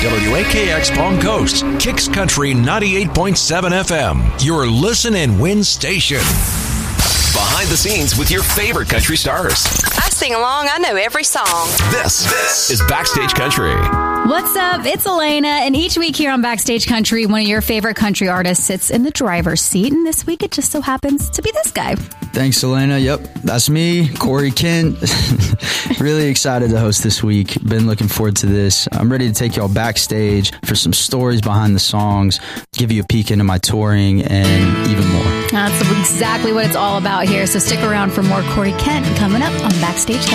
WAKX Palm Coast, Kicks Country 98.7 FM, your listen and win station. Behind the scenes with your favorite country stars. I sing along. I know every song. This is Backstage Country. What's up? It's Elena, and each week here on Backstage Country, one of your favorite country artists sits in the driver's seat, and this week it just so happens to be this guy. Thanks, Elena. Yep, that's me, Corey Kent. Really excited to host this week. Been looking forward to this. I'm ready to take y'all backstage for some stories behind the songs, give you a peek into my touring, and even more. That's exactly what it's all about here, so stick around for more Corey Kent coming up on Backstage Country.